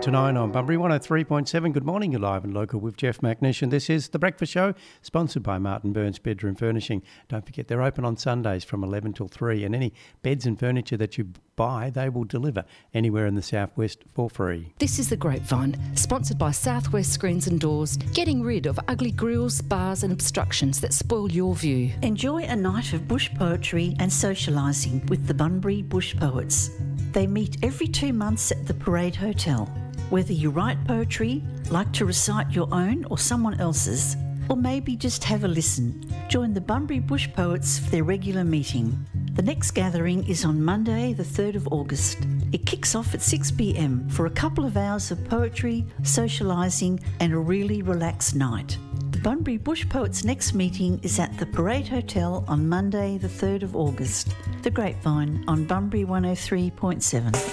to 9 on Bunbury 103.7. Good morning, you're live and local with Jeff McNish, and this is The Breakfast Show, sponsored by Martin Burns Bedroom Furnishing. Don't forget, they're open on Sundays from 11 till 3, and any beds and furniture that you buy, they will deliver anywhere in the southwest for free. This is The Grapevine, sponsored by Southwest Screens and Doors, getting rid of ugly grills, bars and obstructions that spoil your view. Enjoy a night of bush poetry and socialising with the Bunbury Bush Poets. They meet every 2 months at the Parade Hotel. Whether you write poetry, like to recite your own or someone else's, or maybe just have a listen, join the Bunbury Bush Poets for their regular meeting. The next gathering is on Monday, the 3rd of August. It kicks off at 6 p.m. for a couple of hours of poetry, socialising and a really relaxed night. The Bunbury Bush Poets' next meeting is at the Parade Hotel on Monday, the 3rd of August. The Grapevine on Bunbury 103.7.